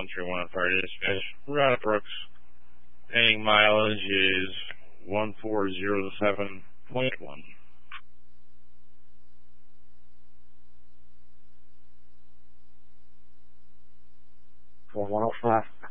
131 Fire Dispatch. Route Brooks. Pending mileage is 1407.1. 4105.